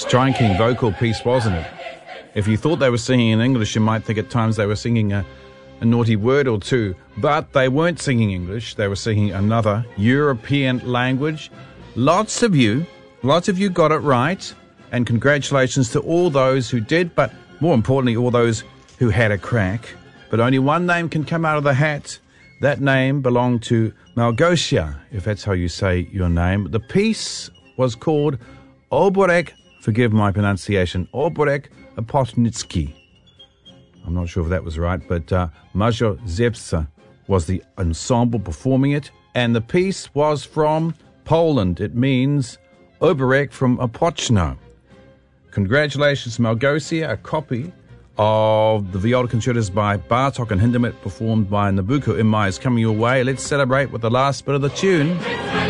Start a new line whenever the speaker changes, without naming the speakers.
striking vocal piece, wasn't it? If you thought they were singing in English, you might think at times they were singing a naughty word or two. But they weren't singing English. They were singing another European language. Lots of you got it right. And congratulations to all those who did, but more importantly, all those who had a crack. But only one name can come out of the hat. That name belonged to Malgosia, if that's how you say your name. The piece was called Oborek, forgive my pronunciation, Oborek Opotnitsky. I'm not sure if that was right, but Major Zepsa was the ensemble performing it. And the piece was from Poland. It means Oborek from Opochno. Congratulations, Malgosia. A copy of the Viola Concertos by Bartók and Hindemith performed by Nabucco Imai is coming your way. Let's celebrate with the last bit of the tune.